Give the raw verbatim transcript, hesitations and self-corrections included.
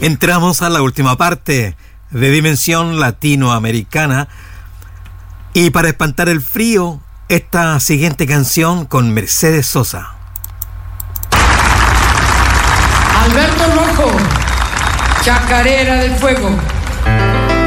Entramos a la última parte de Dimensión Latinoamericana y para espantar el frío, esta siguiente canción con Mercedes Sosa. Alberto Rojo, Chacarera del Fuego.